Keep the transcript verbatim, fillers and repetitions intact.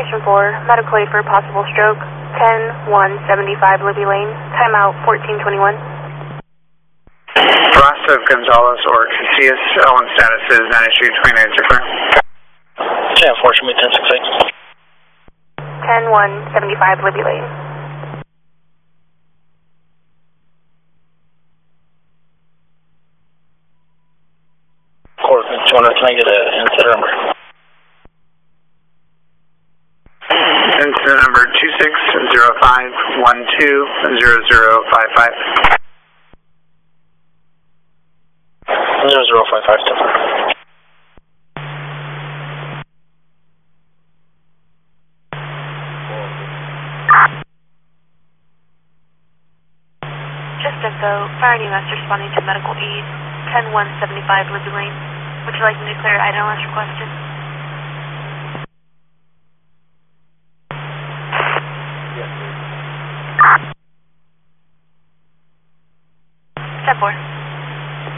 Station four, medical aid for possible stroke, ten one seventy-five Libby Lane, timeout fourteen twenty-one. Rasta Gonzalez or Casillas, L one status is nine three two nine zero four. ten four, show me ten six eight. ten one seventy-five Libby Lane. Corbin, can I get an incident number? Incident number two six zero five one two zero zero five five. zero zero five five, step four. Just echo, fire E M S responding to medical aid, ten one seventy-five Libby Lane. Would you like me to clear I D L S requested? Yes, please. Step four.